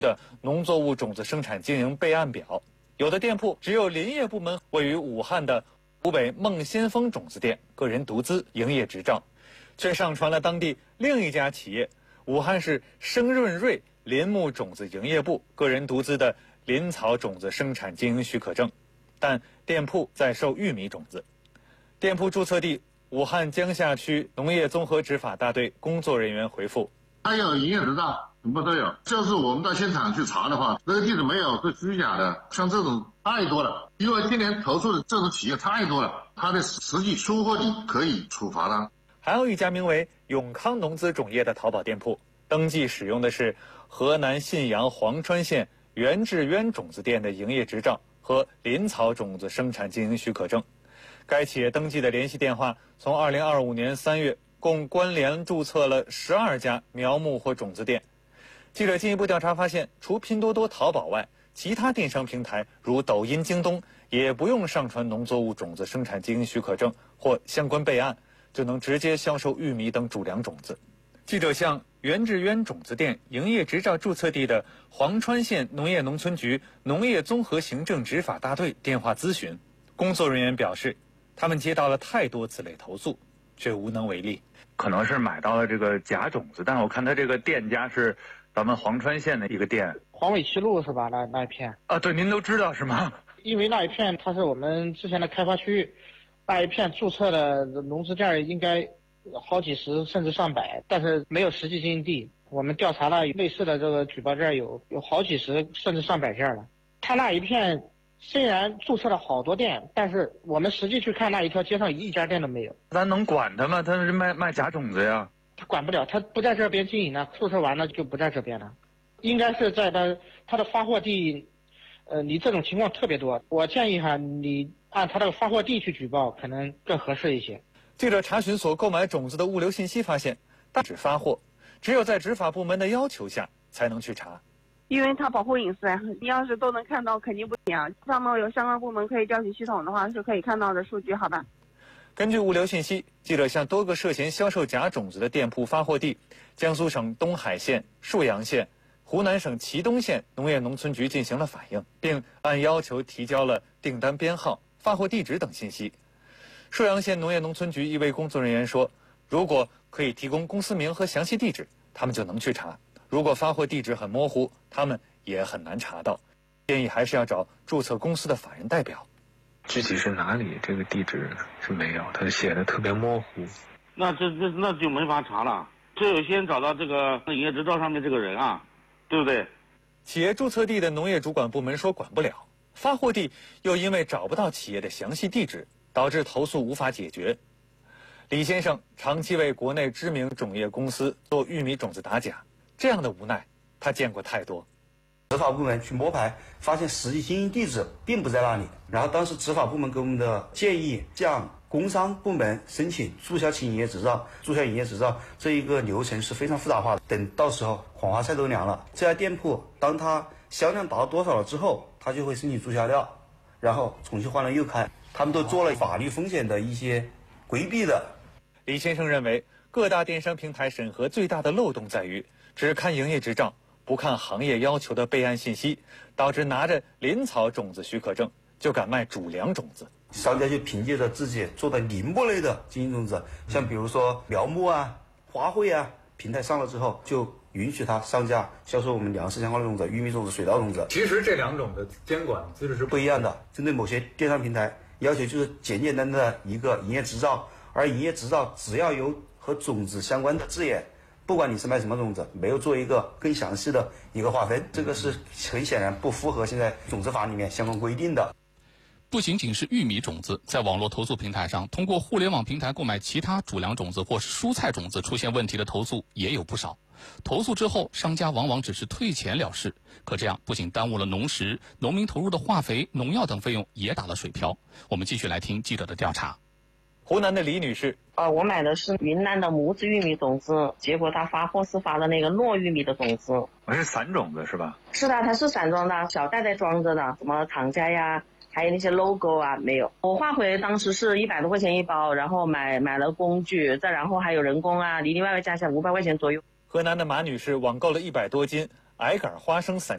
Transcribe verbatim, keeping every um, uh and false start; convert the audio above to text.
的农作物种子生产经营备案表，有的店铺只有林业部门位于武汉的湖北孟先锋种子店个人独资营业执照，却上传了当地另一家企业武汉市生润瑞林木种子营业部个人独资的林草种子生产经营许可证，但店铺在售玉米种子。店铺注册地武汉江夏区农业综合执法大队工作人员回复： 他有营业执照，什么都有。就是我们到现场去查的话，这个地址没有是虚假的，像这种太多了。因为今年投诉的这种企业太多了，它的实际出货地可以处罚的。 还有一家名为永康农资种业的淘宝店铺，登记使用的是河南信阳黄川县袁志渊种子店的营业执照和林草种子生产经营许可证。该企业登记的联系电话从二零二五年三月共关联注册了十二家苗木或种子店。记者进一步调查发现，除拼多多、淘宝外，其他电商平台如抖音、京东也不用上传农作物种子生产经营许可证或相关备案，就能直接销售玉米等主粮种子。记者向袁志渊种子店营业执照注册地的黄川县农业农村局农业综合行政执法大队电话咨询，工作人员表示，他们接到了太多此类投诉，却无能为力。 可能是买到了这个假种子，但是我看他这个店家是咱们黄川县的一个店， 黄尾七路是吧？那那一片啊，对，您都知道是吗？ 因为那一片它是我们之前的开发区域，那一片注册的农资店应该好几十甚至上百，但是没有实际经营地。我们调查了类似的这个举报件有有好几十甚至上百件了。他那一片虽然注册了好多店，但是我们实际去看那一条街上一家店都没有。 咱能管他吗？他是卖卖假种子呀。 他管不了，他不在这边经营了，注册完了就不在这边了。应该是在他他的发货地，呃，你这种情况特别多。我建议哈，你按他的发货地去举报，可能更合适一些。 记者查询所购买种子的物流信息发现，大只发货，只有在执法部门的要求下才能去查。 因为它保护隐私啊，你要是都能看到，肯定不行啊。上面有相关部门可以调取系统的话，是可以看到的数据，好吧？ 根据物流信息，记者向多个涉嫌销售假种子的店铺发货地江苏省东海县、沭阳县、湖南省祁东县农业农村局进行了反映，并按要求提交了订单编号、发货地址等信息。沭阳县农业农村局一位工作人员说，如果可以提供公司名和详细地址，他们就能去查。如果发货地址很模糊，他们也很难查到，建议还是要找注册公司的法人代表。 具体是哪里，这个地址是没有，他写的特别模糊。 那这这那就没法查了，只有先找到这个营业执照上面这个人啊，对不对？ 企业注册地的农业主管部门说管不了，发货地又因为找不到企业的详细地址，导致投诉无法解决。李先生长期为国内知名种业公司做玉米种子打假，这样的无奈他见过太多。 执法部门去摸排，发现实际经营地址并不在那里。然后当时执法部门给我们的建议，向工商部门申请注销其营业执照。注销营业执照这一个流程是非常复杂化的。等到时候黄花菜都凉了，这家店铺当它销量达到多少了之后，它就会申请注销掉，然后重新换了又开。他们都做了法律风险的一些规避的。 李先生认为，各大电商平台审核最大的漏洞在于只看营业执照，不看行业要求的备案信息，导致拿着林草种子许可证就敢卖主粮种子。 商家就凭借着自己做的林木类的经营种子，像比如说苗木啊、花卉啊，平台上了之后，就允许他上架销售我们粮食相关的种子，玉米种子、水稻种子。 其实这两种的监管机制是不一样的。针对某些电商平台，要求就是简简单单的一个营业执照，而营业执照只要有和种子相关的字眼，不管你是卖什么种子，没有做一个更详细的一个划分，这个是很显然不符合现在种子法里面相关规定的。 不仅仅是玉米种子，在网络投诉平台上，通过互联网平台购买其他主粮种子或是蔬菜种子出现问题的投诉也有不少。投诉之后，商家往往只是退钱了事，可这样不仅耽误了农时，农民投入的化肥、农药等费用也打了水漂。我们继续来听记者的调查。 湖南的李女士， 啊，我买的是云南的木质玉米种子，结果他发货是发了那个糯玉米的种子。 我是散种子是吧？ 是的，它是散装的，小袋袋装着的，什么厂家呀，还有那些 logo 啊，没有。我化肥当时是一百多块钱一包，然后买买了工具，再然后还有人工啊，里里外外加起来五百块钱左右。 河南的马女士网购了一百多斤矮杆花生散